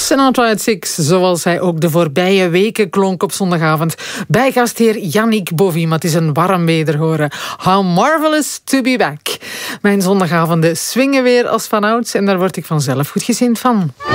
Sinatra at Six, zoals hij ook de voorbije weken klonk op zondagavond. Bij gastheer Yannick Bovie, maar het is een warm wederhoren. How marvelous to be back. Mijn zondagavonden swingen weer als vanouds en daar word ik vanzelf goed gezind van.